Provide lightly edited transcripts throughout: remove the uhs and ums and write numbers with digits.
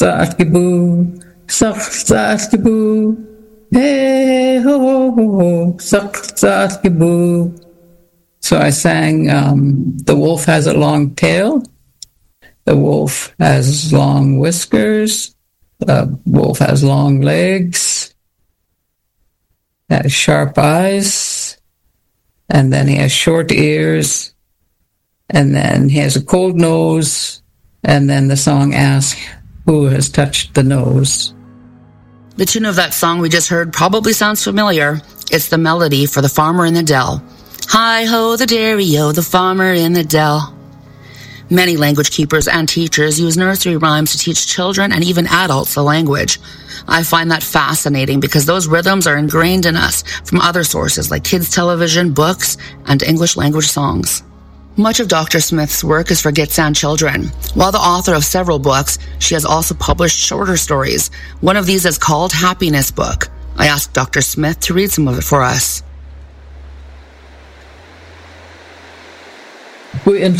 Saksaskibu, hey ho ho ho ho, saksaskibu. So I sang, the wolf has a long tail, the wolf has long whiskers, the wolf has long legs, has sharp eyes, and then he has short ears, and then he has a cold nose, and then the song asks, who has touched the nose? The tune of that song we just heard probably sounds familiar. It's the melody for The Farmer in the Dell. Hi-ho, the dairy-o, the farmer in the dell. Many language keepers and teachers use nursery rhymes to teach children and even adults the language. I find that fascinating because those rhythms are ingrained in us from other sources like kids' television, books, and English language songs. Much of Dr. Smith's work is for Gitxsan children. While the author of several books, she has also published shorter stories. One of these is called Happiness Book. I asked Dr. Smith to read some of it for us. What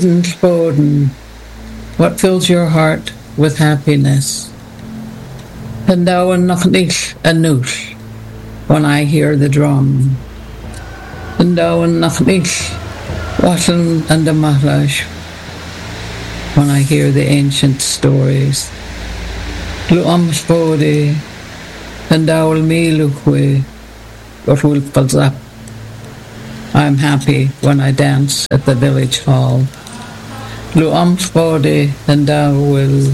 fills your heart with happiness? And now noch nicht anush when I hear the drum. And now noch nicht Washen and the Mahlash when I hear the ancient stories. Luam spode and Dawel Milukwe what will up. I'm happy when I dance at the village hall. Luam spode and Dawel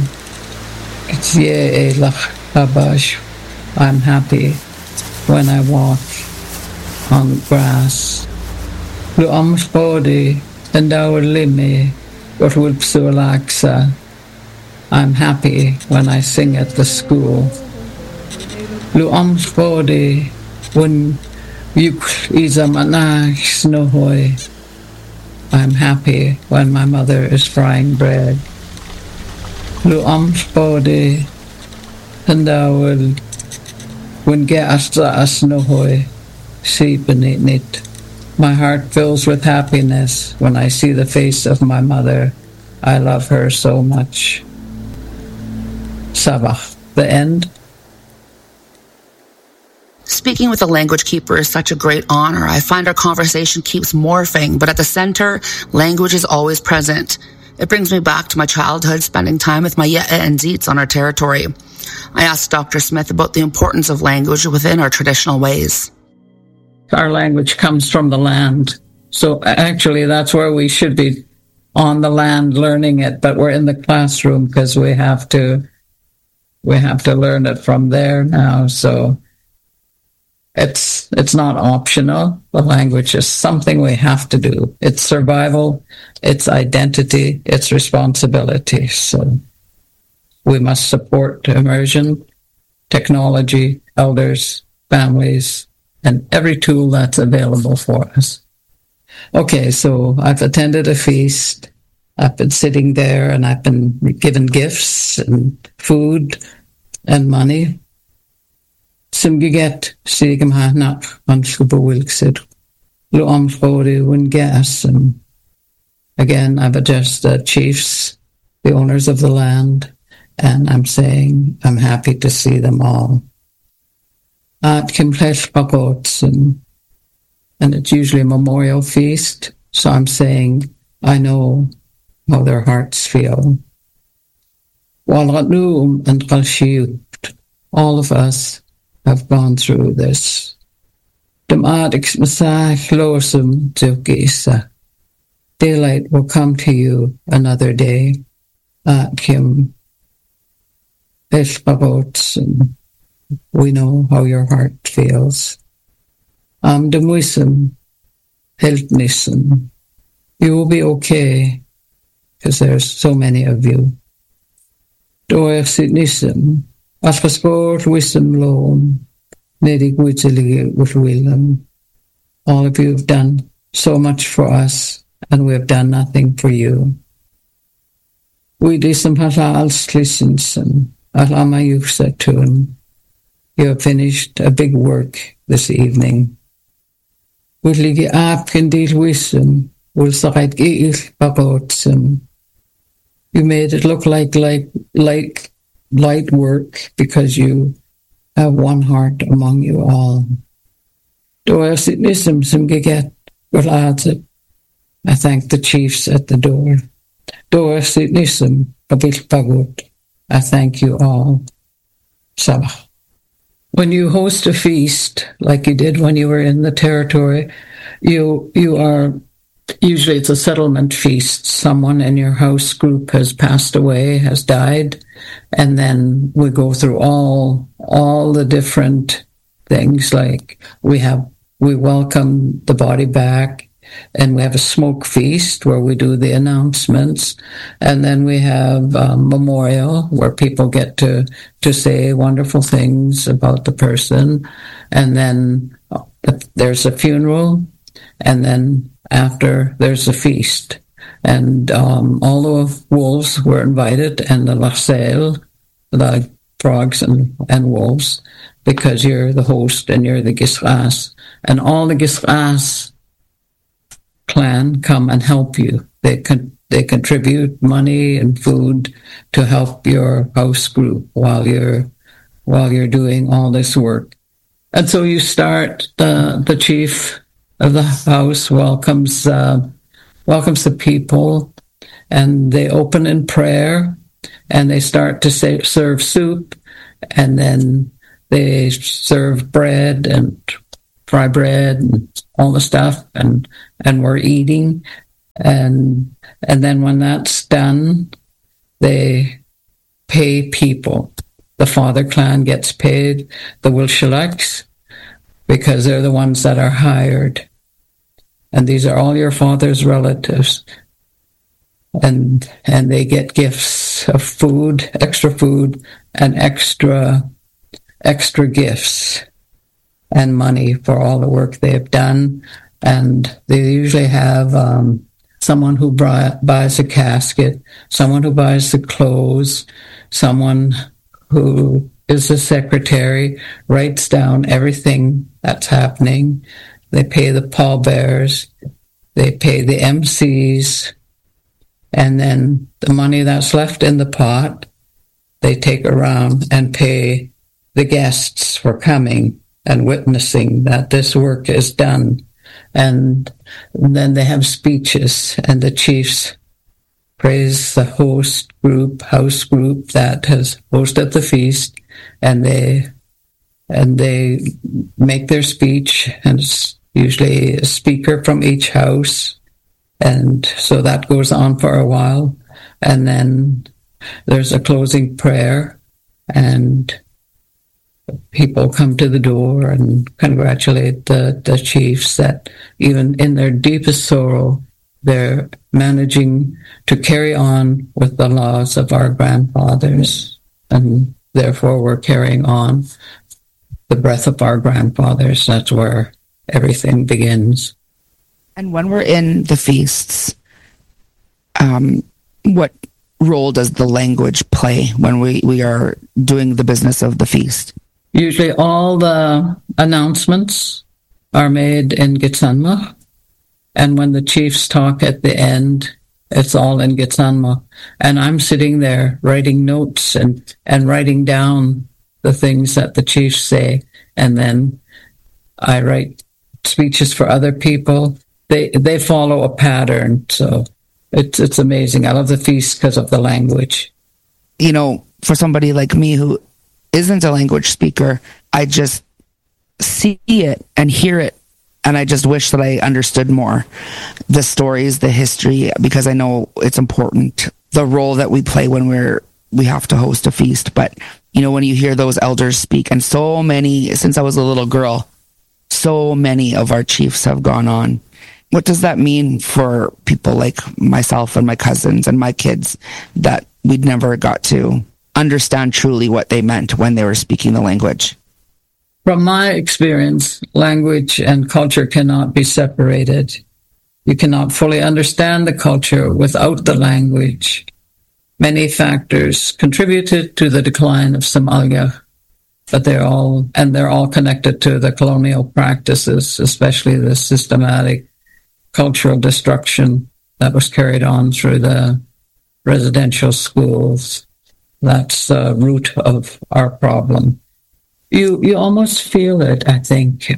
Ye Lach Habash. I'm happy when I walk on grass. Luam spode and our lime, what will psulaksa. I'm happy when I sing at the school. Luam spode when yuk izamanach snohoy. I'm happy when my mother is frying bread. Luam spode and our when geasta asnohoy si benit. My heart fills with happiness when I see the face of my mother. I love her so much. Sabach, the end. Speaking with a language keeper is such a great honor. I find our conversation keeps morphing, but at the center, language is always present. It brings me back to my childhood, spending time with my Ye'e and Zeets on our territory. I asked Dr. Smith about the importance of language within our traditional ways. Our language comes from the land. So actually that's where we should be, on the land learning it, but we're in the classroom because we have to learn it from there now. So it's not optional. The language is something we have to do. It's survival, it's identity, it's responsibility. So we must support immersion, technology, elders, families, and every tool that's available for us. Okay, so I've attended a feast. I've been sitting there and I've been given gifts and food and money. Simgiget sigam hanak manshubawilksid. Luam fodi win gas. And again, I've addressed the chiefs, the owners of the land, and I'm saying I'm happy to see them all. At Kimplesh Pagots, and it's usually a memorial feast, so I'm saying I know how their hearts feel. Walratnu and Kalshiut, all of us have gone through this. Daylight will come to you another day. At Kim Pesh Pagots, and we know how your heart feels. Demuism, Heltnissen. You will be okay, because there's so many of you. Doersidnissen, Aspasport Wisdom Loan, Nedig Witzelig with Willem. All of you have done so much for us, and we have done nothing for you. We disem Hasals Listensen, Alama Yufsatun. You have finished a big work this evening. You made it look like light work because you have one heart among you all. I thank the chiefs at the door. I thank you all. Sabah. When you host a feast, like you did when you were in the territory, you are, usually it's a settlement feast. Someone in your house group has passed away, has died, and then we go through all the different things, like we welcome the body back, and we have a smoke feast where we do the announcements, and then we have a memorial where people get to say wonderful things about the person, and then there's a funeral, and then after there's a feast. And all the wolves were invited, and the Lasel, the frogs and wolves, because you're the host and you're the Gisras. And all the Gisras clan come and help you. They contribute money and food to help your house group while you're doing all this work. And so you start, the chief of the house welcomes the people, and they open in prayer, and they start to serve soup, and then they serve bread and fry bread and all the stuff, and we're eating, and then when that's done, they pay people. The father clan gets paid, the Wilshilaks, because they're the ones that are hired, and these are all your father's relatives, and they get gifts of food, and extra gifts and money for all the work they've done. And they usually have someone who buys a casket, someone who buys the clothes, someone who is the secretary, writes down everything that's happening. They pay the pallbearers, they pay the MCs, and then the money that's left in the pot, they take around and pay the guests for coming and witnessing that this work is done. And then they have speeches, and the chiefs praise the house group that has hosted the feast, and they make their speech, and it's usually a speaker from each house, and so that goes on for a while, and then there's a closing prayer, and people come to the door and congratulate the chiefs that even in their deepest sorrow, they're managing to carry on with the laws of our grandfathers, and therefore we're carrying on the breath of our grandfathers. That's where everything begins. And when we're in the feasts, what role does the language play when we are doing the business of the feast? Usually all the announcements are made in Gitsanma, and when the chiefs talk at the end, it's all in Gitsanma. And I'm sitting there writing notes and writing down the things that the chiefs say, and then I write speeches for other people. They follow a pattern, so it's amazing. I love the feast because of the language. You know, for somebody like me who isn't a language speaker, I just see it and hear it, and I just wish that I understood more the stories, the history, because I know it's important, the role that we play when we have to host a feast. But you know, when you hear those elders speak, and so many, since I was a little girl, so many of our chiefs have gone on. What does that mean for people like myself and my cousins and my kids, that we'd never got to understand truly what they meant when they were speaking the language? From my experience, language and culture cannot be separated. You cannot fully understand the culture without the language. Many factors contributed to the decline of Somalia, but they're all connected to the colonial practices, especially the systematic cultural destruction that was carried on through the residential schools. That's the root of our problem. You almost feel it, I think.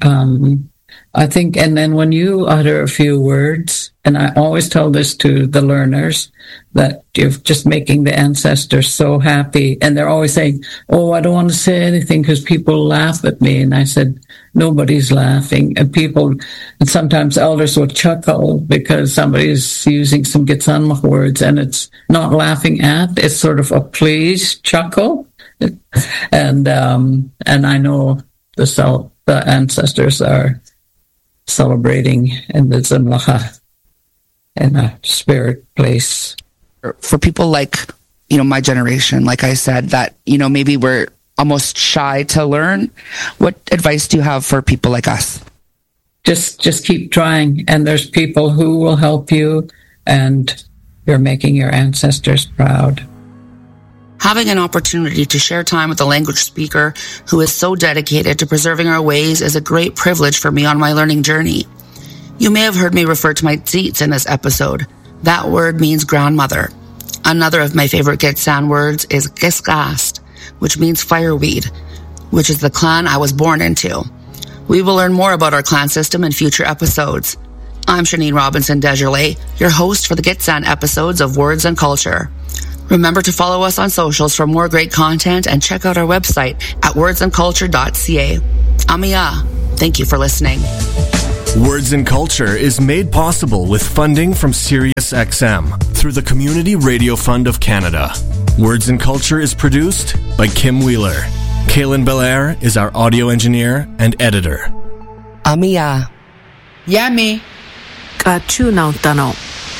And then when you utter a few words, and I always tell this to the learners, that you're just making the ancestors so happy. And they're always saying, oh, I don't want to say anything because people laugh at me. And I said, nobody's laughing. And sometimes elders will chuckle because somebody's using some Gitsanmach words and it's not laughing at, it's sort of a pleased chuckle. And I know the ancestors are celebrating in the Zimlacha in a spirit place. For people like, my generation, like I said, that, maybe we're almost shy to learn, what advice do you have for people like us? Just keep trying, and there's people who will help you, and you're making your ancestors proud. Having an opportunity to share time with a language speaker who is so dedicated to preserving our ways is a great privilege for me on my learning journey. You may have heard me refer to my tzitz in this episode. That word means grandmother. Another of my favorite Gitsan words is gisgast, which means fireweed, which is the clan I was born into. We will learn more about our clan system in future episodes. I'm Shanine Robinson Desjardins, your host for the Gitsan episodes of Words and Culture. Remember to follow us on socials for more great content and check out our website at wordsandculture.ca. Amiya, thank you for listening. Words and Culture is made possible with funding from SiriusXM through the Community Radio Fund of Canada. Words and Culture is produced by Kim Wheeler. Kaylin Belair is our audio engineer and editor. Amiya. Yami. Kachunang Tano.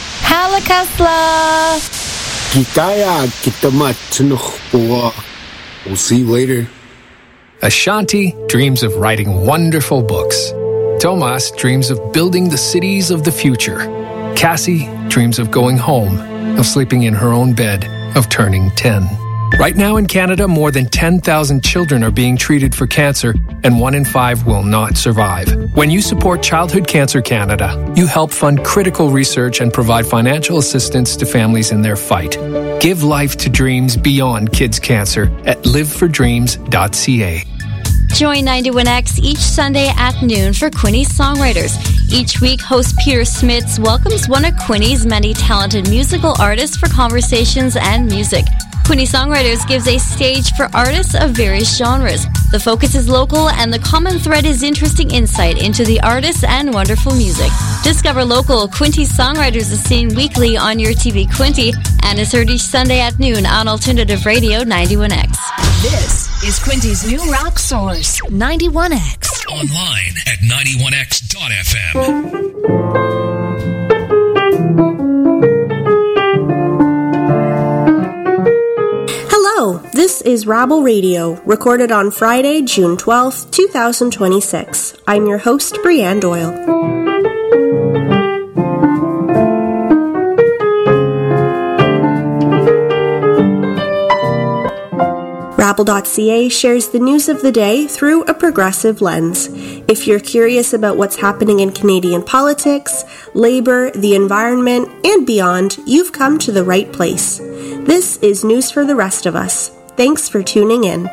Halakasla. Gitaya Kitamat Tunukhua. We'll see you later. Ashanti dreams of writing wonderful books. Tomas dreams of building the cities of the future. Cassie dreams of going home, of sleeping in her own bed, of turning 10. Right now in Canada, more than 10,000 children are being treated for cancer, and 1 in 5 will not survive. When you support Childhood Cancer Canada, you help fund critical research and provide financial assistance to families in their fight. Give life to dreams beyond kids' cancer at livefordreams.ca. Join 91X each Sunday at noon for Quinny's Songwriters. Each week, host Peter Smits welcomes one of Quinny's many talented musical artists for conversations and music. Quinny Songwriters gives a stage for artists of various genres. The focus is local, and the common thread is interesting insight into the artists and wonderful music. Discover local Quinty Songwriters is seen weekly on your TV Quinty and is heard each Sunday at noon on Alternative Radio 91X. This is Quinty's new rock source, 91X. Online at 91x.fm. This is Rabble Radio, recorded on Friday, June 12th, 2026. I'm your host, Brianne Doyle. Rabble.ca shares the news of the day through a progressive lens. If you're curious about what's happening in Canadian politics, labor, the environment, and beyond, you've come to the right place. This is news for the rest of us. Thanks for tuning in.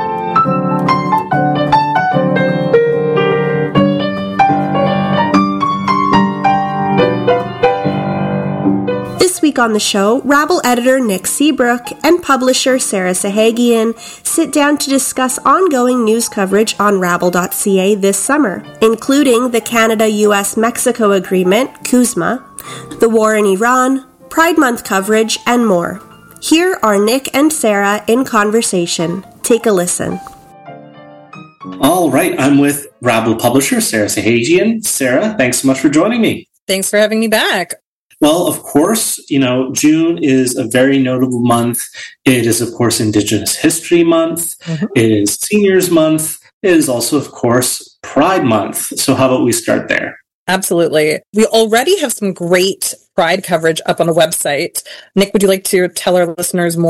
This week on the show, Rabble editor Nick Seabrook and publisher Sarah Sahagian sit down to discuss ongoing news coverage on Rabble.ca this summer, including the Canada-US-Mexico Agreement, CUSMA, the war in Iran, Pride Month coverage, and more. Here are Nick and Sarah in conversation. Take a listen. All right, I'm with Rabble publisher Sarah Sahagian. Sarah, thanks so much for joining me. Thanks for having me back. Well, of course, June is a very notable month. It is, of course, Indigenous History Month. Mm-hmm. It is Seniors Month. It is also, of course, Pride Month. So how about we start there? Absolutely. We already have some great Pride coverage up on the website. Nick, would you like to tell our listeners more?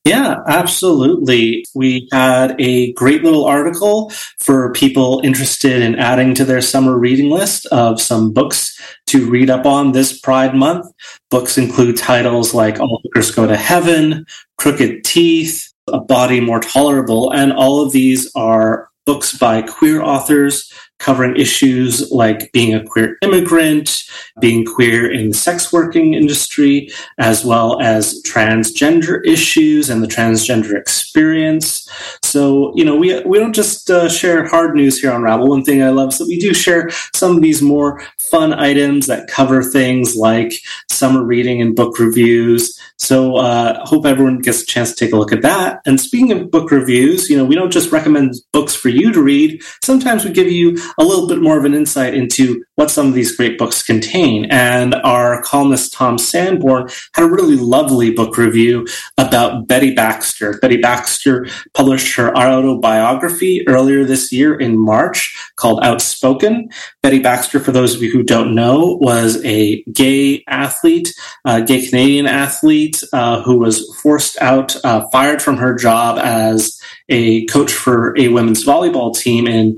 Yeah, absolutely. We had a great little article for people interested in adding to their summer reading list of some books to read up on this Pride Month. Books include titles like All Hookers Go to Heaven, Crooked Teeth, A Body More Tolerable, and all of these are books by queer authors covering issues like being a queer immigrant, being queer in the sex working industry, as well as transgender issues and the transgender experience. So, you know, we don't just share hard news here on Rabble. One thing I love is that we do share some of these more fun items that cover things like summer reading and book reviews. So hope everyone gets a chance to take a look at that. And speaking of book reviews, you know, we don't just recommend books for you to read. Sometimes we give you a little bit more of an insight into what some of these great books contain. And our columnist Tom Sanborn had a really lovely book review about Betty Baxter. Betty Baxter published her autobiography earlier this year in March called Outspoken. Betty Baxter, for those of you who don't know, was a gay athlete, gay Canadian athlete who was fired from her job as a coach for a women's volleyball team in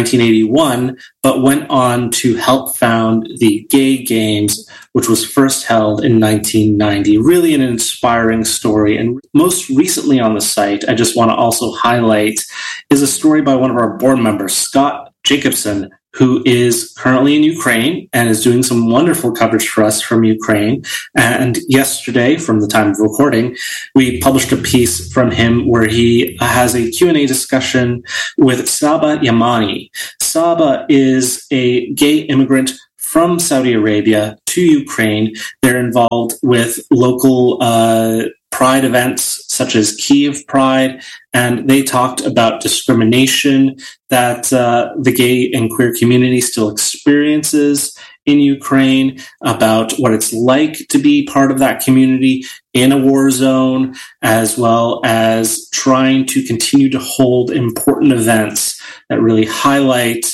1981, but went on to help found the Gay Games, which was first held in 1990. Really an inspiring story. And most recently on the site, I just want to also highlight, is a story by one of our board members, Scott Jacobson, who is currently in Ukraine and is doing some wonderful coverage for us from Ukraine. And yesterday, from the time of recording, we published a piece from him where he has a Q&A discussion with Saba Yamani. Saba is a gay immigrant from Saudi Arabia to Ukraine. They're involved with local Pride events such as Kyiv Pride, and they talked about discrimination that the gay and queer community still experiences in Ukraine, about what it's like to be part of that community in a war zone, as well as trying to continue to hold important events that really highlight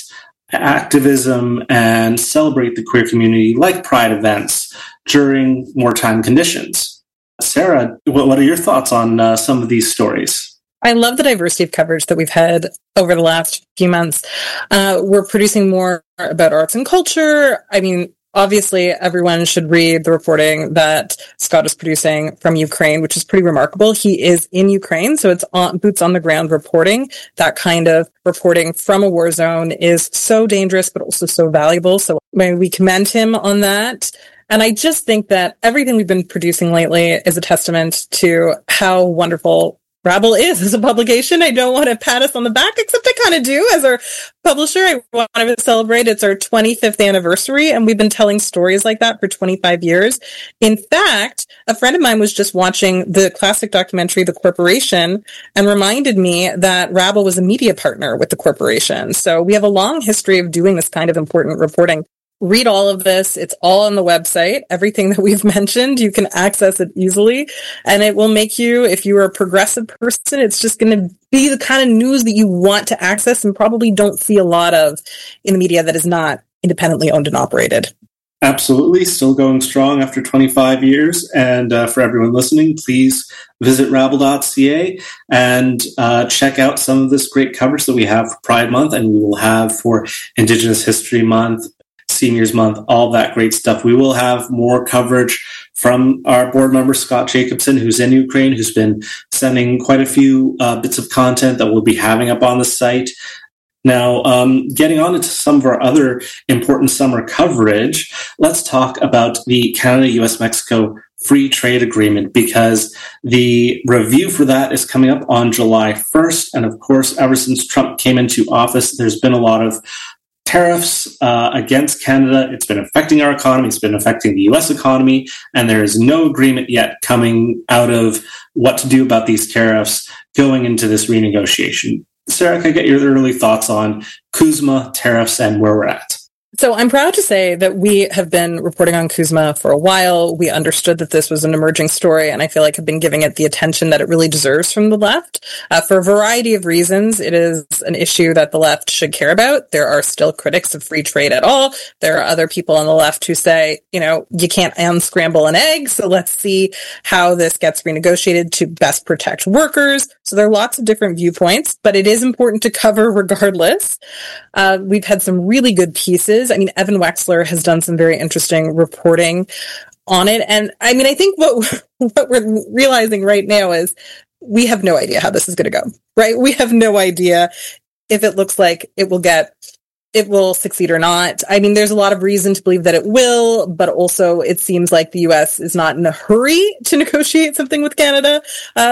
activism and celebrate the queer community, like Pride events, during wartime conditions. Sarah, what are your thoughts on some of these stories? I love the diversity of coverage that we've had over the last few months. We're producing more about arts and culture. I mean, obviously, everyone should read the reporting that Scott is producing from Ukraine, which is pretty remarkable. He is in Ukraine, so it's boots on the ground reporting. That kind of reporting from a war zone is so dangerous, but also so valuable. So we commend him on that. And I just think that everything we've been producing lately is a testament to how wonderful Rabble is as a publication. I don't want to pat us on the back, except I kind of do. As our publisher, I want to celebrate. It's our 25th anniversary, and we've been telling stories like that for 25 years. In fact, a friend of mine was just watching the classic documentary, The Corporation, and reminded me that Rabble was a media partner with the corporation. So we have a long history of doing this kind of important reporting. Read all of this. It's all on the website. Everything that we've mentioned, you can access it easily. And it will make you, if you are a progressive person, it's just going to be the kind of news that you want to access and probably don't see a lot of in the media that is not independently owned and operated. Absolutely. Still going strong after 25 years. And for everyone listening, please visit rabble.ca and check out some of this great coverage that we have for Pride Month and we will have for Indigenous History Month, Seniors Month, all that great stuff. We will have more coverage from our board member, Scott Jacobson, who's in Ukraine, who's been sending quite a few bits of content that we'll be having up on the site. Now, getting on into some of our other important summer coverage, let's talk about the Canada-US-Mexico Free Trade Agreement, because the review for that is coming up on July 1st. And of course, ever since Trump came into office, there's been a lot of tariffs against Canada. It's been affecting our economy. It's been affecting the U.S. economy. And there is no agreement yet coming out of what to do about these tariffs going into this renegotiation. Sarah, can I get your early thoughts on CUSMA, tariffs, and where we're at? So I'm proud to say that we have been reporting on CUSMA for a while. We understood that this was an emerging story, and I feel like have been giving it the attention that it really deserves from the left. For a variety of reasons, it is an issue that the left should care about. There are still critics of free trade at all. There are other people on the left who say, you can't unscramble an egg, so let's see how this gets renegotiated to best protect workers. So there are lots of different viewpoints, but it is important to cover regardless. We've had some really good pieces. I mean, Evan Wexler has done some very interesting reporting on it. And I mean, I think what we're realizing right now is we have no idea how this is going to go, right? We have no idea if it looks like it will succeed or not. I mean, there's a lot of reason to believe that it will, but also it seems like the US is not in a hurry to negotiate something with Canada.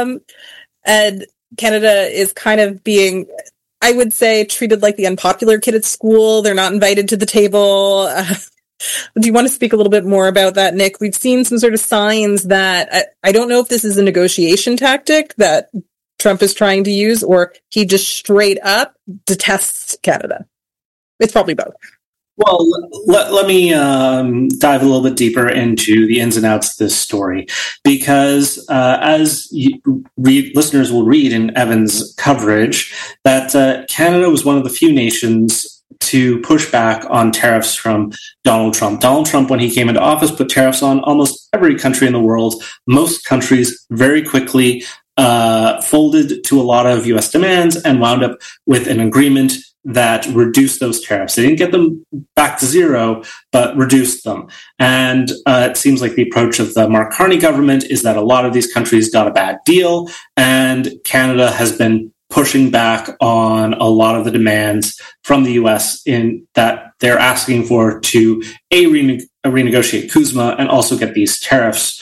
And Canada is kind of being, I would say, treated like the unpopular kid at school. They're not invited to the table. Do you want to speak a little bit more about that, Nick? We've seen some sort of signs that I don't know if this is a negotiation tactic that Trump is trying to use, or he just straight up detests Canada. It's probably both. Well, let me dive a little bit deeper into the ins and outs of this story, because as listeners will read in Evan's coverage, that Canada was one of the few nations to push back on tariffs from Donald Trump. Donald Trump, when he came into office, put tariffs on almost every country in the world. Most countries very quickly folded to a lot of U.S. demands and wound up with an agreement that reduced those tariffs. They didn't get them back to zero, but reduced them. And it seems like the approach of the Mark Carney government is that a lot of these countries got a bad deal, and Canada has been pushing back on a lot of the demands from the U.S. in that they're asking for to renegotiate CUSMA and also get these tariffs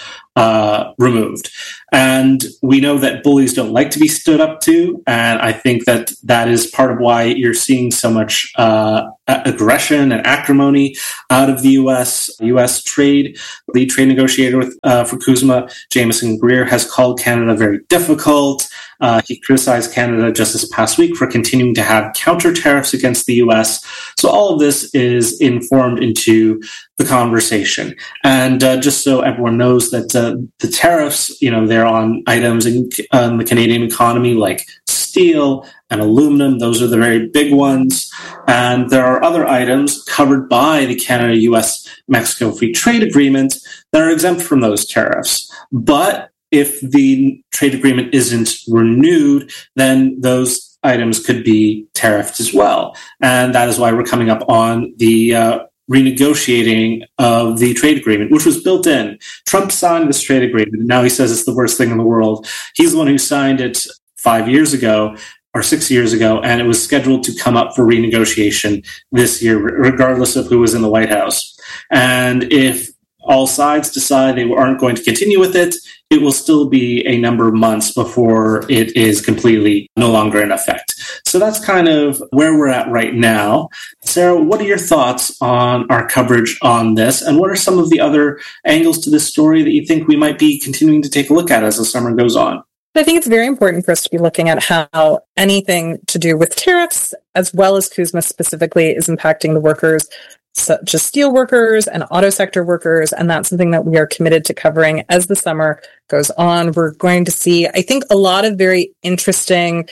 removed. And we know that bullies don't like to be stood up to, and I think that that is part of why you're seeing so much aggression and acrimony out of the U.S. trade. The trade negotiator for CUSMA, Jameson Greer, has called Canada very difficult. He criticized Canada just this past week for continuing to have counter tariffs against the U.S. So all of this is informed into the conversation. And just so everyone knows that the tariffs, they're on items in the Canadian economy like steel and aluminum. Those are the very big ones. And there are other items covered by the Canada-US-Mexico Free Trade Agreement that are exempt from those tariffs. But if the trade agreement isn't renewed, then those items could be tariffed as well. And that is why we're coming up on the renegotiating of the trade agreement, which was built in. Trump signed this trade agreement, and now he says it's the worst thing in the world. He's the one who signed it 5 years ago or 6 years ago, and it was scheduled to come up for renegotiation this year, regardless of who was in the White House. And if all sides decide they aren't going to continue with it, it will still be a number of months before it is completely no longer in effect. So that's kind of where we're at right now. Sarah, what are your thoughts on our coverage on this? And what are some of the other angles to this story that you think we might be continuing to take a look at as the summer goes on? I think it's very important for us to be looking at how anything to do with tariffs, as well as CUSMA specifically, is impacting the workers, such as steel workers and auto sector workers. And that's something that we are committed to covering as the summer goes on. We're going to see, I think, a lot of very interesting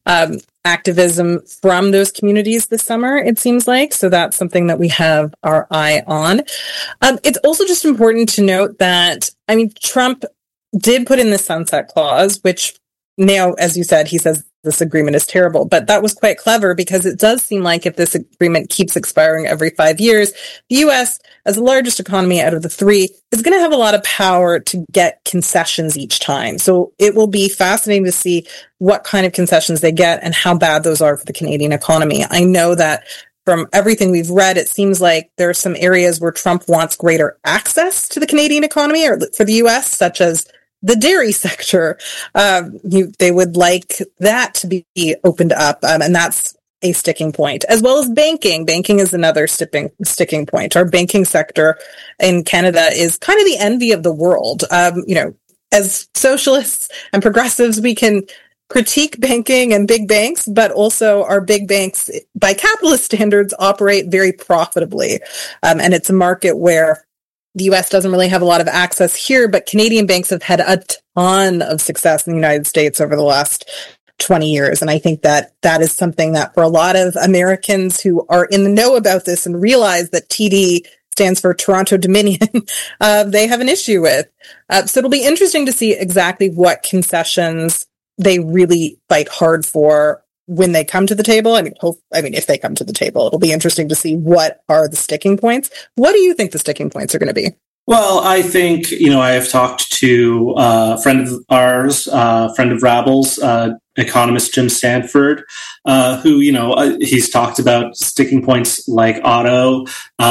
activism from those communities this summer, it seems like. So that's something that we have our eye on. It's also just important to note that, Trump did put in the sunset clause, which now, as you said, he says this agreement is terrible, but that was quite clever because it does seem like if this agreement keeps expiring every 5 years, the U.S., as the largest economy out of the three, is going to have a lot of power to get concessions each time. So it will be fascinating to see what kind of concessions they get and how bad those are for the Canadian economy. I know that from everything we've read, it seems like there are some areas where Trump wants greater access to the Canadian economy or for the U.S., such as the dairy sector. They would like that to be opened up, and that's a sticking point, as well as banking. Banking is another sticking point. Our banking sector in Canada is kind of the envy of the world. As socialists and progressives, we can critique banking and big banks, but also our big banks, by capitalist standards, operate very profitably. And it's a market where the U.S. doesn't really have a lot of access here, but Canadian banks have had a ton of success in the United States over the last 20 years. And I think that that is something that for a lot of Americans who are in the know about this and realize that TD stands for Toronto Dominion, they have an issue with. So it'll be interesting to see exactly what concessions they really fight hard for when they come to the table. I mean, if they come to the table, it'll be interesting to see what are the sticking points. What do you think the sticking points are going to be? Well, I think, I have talked to a friend of ours, friend of Rabble's, economist Jim Stanford, who, he's talked about sticking points like auto,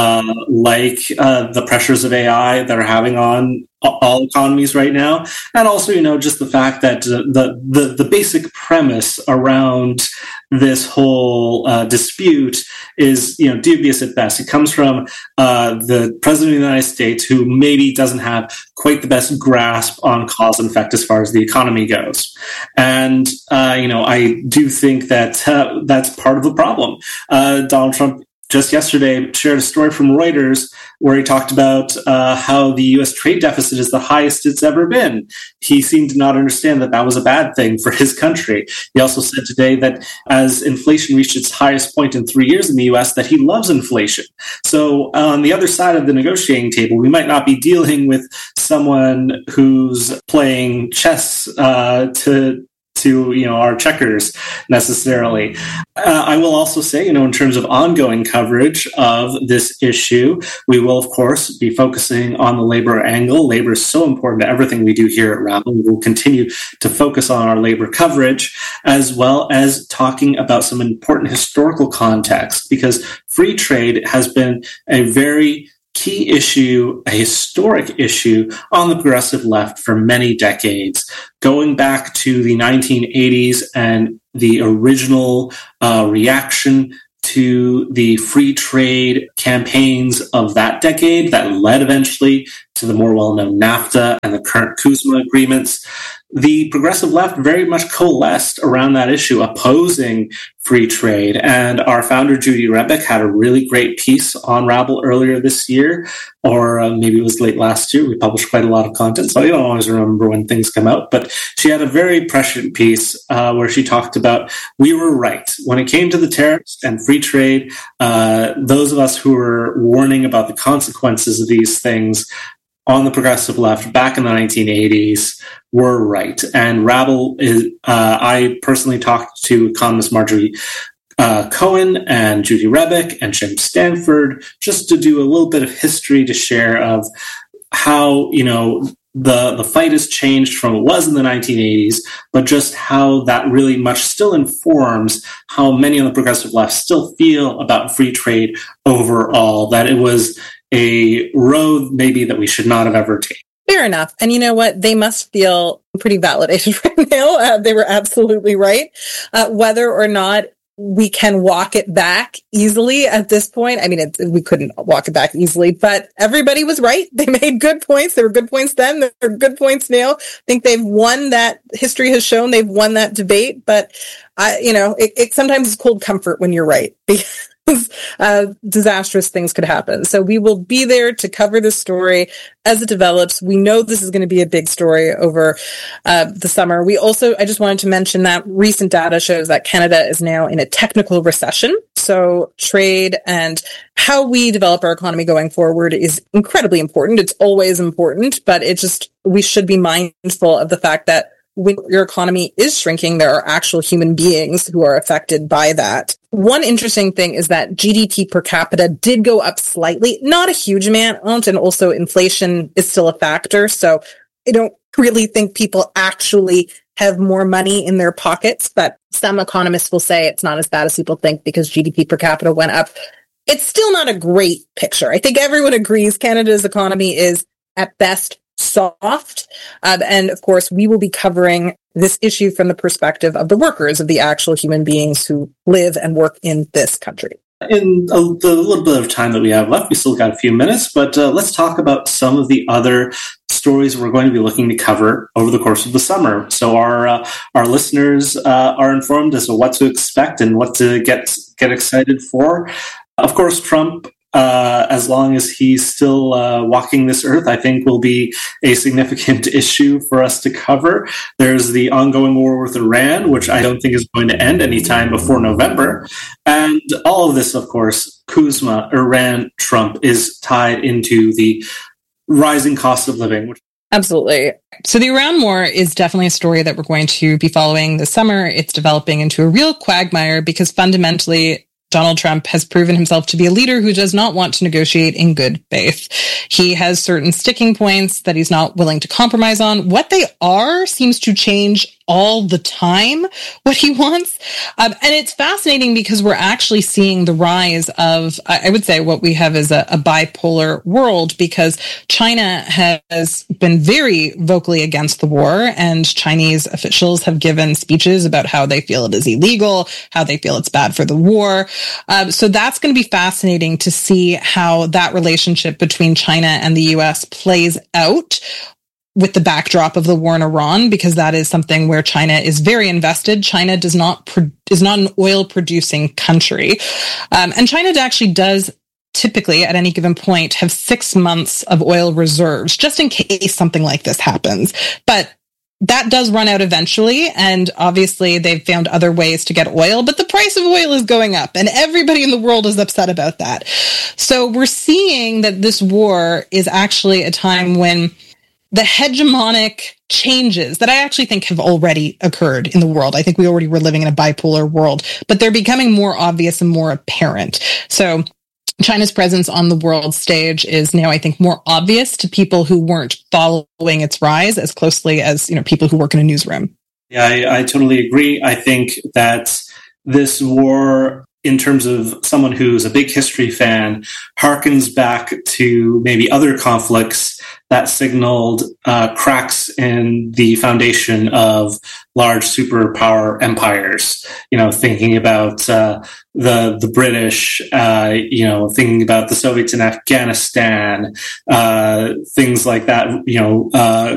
like the pressures of AI that are having on all economies right now. And also, just the fact that the basic premise around this whole dispute is, dubious at best. It comes from the president of the United States, who maybe doesn't have quite the best grasp on cause and effect as far as the economy goes. And, I do think that that's part of the problem. Donald Trump just yesterday shared a story from Reuters where he talked about how the U.S. trade deficit is the highest it's ever been. He seemed to not understand that that was a bad thing for his country. He also said today that as inflation reached its highest point in 3 years in the U.S., that he loves inflation. So on the other side of the negotiating table, we might not be dealing with someone who's playing chess to our checkers necessarily. I will also say, in terms of ongoing coverage of this issue, we will, of course, be focusing on the labor angle. Labor is so important to everything we do here at Rabble. We will continue to focus on our labor coverage, as well as talking about some important historical context, because free trade has been a very key issue, a historic issue on the progressive left for many decades, going back to the 1980s and the original reaction to the free trade campaigns of that decade that led eventually to the more well-known NAFTA and the current CUSMA agreements. The progressive left very much coalesced around that issue, opposing free trade. And our founder, Judy Rebick, had a really great piece on Rabble earlier this year, or maybe it was late last year. We published quite a lot of content, so I don't always remember when things come out. But she had a very prescient piece where she talked about, we were right. When it came to the tariffs and free trade, those of us who were warning about the consequences of these things on the progressive left back in the 1980s were right. And Rabble is, I personally talked to economist Marjorie Cohen and Judy Rebick and Jim Stanford just to do a little bit of history to share of how, the fight has changed from it was in the 1980s, but just how that really much still informs how many on the progressive left still feel about free trade overall, that it was a road maybe that we should not have ever taken. Fair enough. And you know what? They must feel pretty validated right now. They were absolutely right. Whether or not we can walk it back easily at this point. I mean, we couldn't walk it back easily, but everybody was right. They made good points. There were good points then. There are good points now. I think they've won that. History has shown they've won that debate, but it sometimes is cold comfort when you're right. Disastrous things could happen. So we will be there to cover this story as it develops. We know this is going to be a big story over the summer. I just wanted to mention that recent data shows that Canada is now in a technical recession. So trade and how we develop our economy going forward is incredibly important. It's always important, but we should be mindful of the fact that when your economy is shrinking, there are actual human beings who are affected by that. One interesting thing is that GDP per capita did go up slightly, not a huge amount, and also inflation is still a factor. So I don't really think people actually have more money in their pockets, but some economists will say it's not as bad as people think because GDP per capita went up. It's still not a great picture. I think everyone agrees Canada's economy is at best soft. And of course, we will be covering this issue from the perspective of the workers, of the actual human beings who live and work in this country. In the little bit of time that we have left, we still got a few minutes, but let's talk about some of the other stories we're going to be looking to cover over the course of the summer. So our listeners are informed as to what to expect and what to get excited for. Of course, Trump, as long as he's still walking this earth, I think will be a significant issue for us to cover. There's the ongoing war with Iran, which I don't think is going to end anytime before November. And all of this, of course, Kuzma, Iran, Trump, is tied into the rising cost of living. Absolutely. So the Iran war is definitely a story that we're going to be following this summer. It's developing into a real quagmire because fundamentally Donald Trump has proven himself to be a leader who does not want to negotiate in good faith. He has certain sticking points that he's not willing to compromise on. What they are seems to change all the time, what he wants. And it's fascinating because we're actually seeing the rise of, I would say, what we have is a bipolar world, because China has been very vocally against the war, and Chinese officials have given speeches about how they feel it is illegal, how they feel it's bad for the war. So that's going to be fascinating to see how that relationship between China and the U.S. plays out with the backdrop of the war in Iran, because that is something where China is very invested. China is not an oil producing country. And China actually does typically at any given point have 6 months of oil reserves, just in case something like this happens. But that does run out eventually, and obviously they've found other ways to get oil, but the price of oil is going up, and everybody in the world is upset about that. So we're seeing that this war is actually a time when the hegemonic changes that I actually think have already occurred in the world. I think we already were living in a bipolar world, but they're becoming more obvious and more apparent. So China's presence on the world stage is now, I think, more obvious to people who weren't following its rise as closely as, people who work in a newsroom. Yeah, I totally agree. I think that this war, in terms of someone who's a big history fan, harkens back to maybe other conflicts that signaled cracks in the foundation of large superpower empires. Thinking about the British, thinking about the Soviets in Afghanistan, things like that.